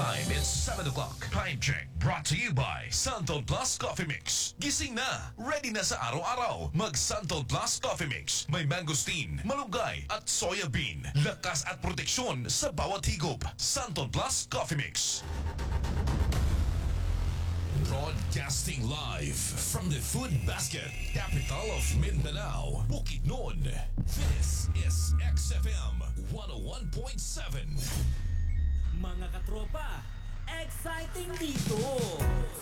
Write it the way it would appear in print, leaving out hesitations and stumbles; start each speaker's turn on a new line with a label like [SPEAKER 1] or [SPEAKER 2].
[SPEAKER 1] Time is 7 o'clock. Time check brought to you by Santon Plus Coffee Mix. Gising na, ready na sa araw-araw. Mag Santon Plus Coffee Mix. May mangosteen, malunggay at soya bean. Lakas at proteksyon sa bawat higop. Santon Plus Coffee Mix. Broadcasting live from the Food Basket, capital of Mindanao, Bukidnon. This is XFM 101.7.
[SPEAKER 2] Mga katropa, exciting dito!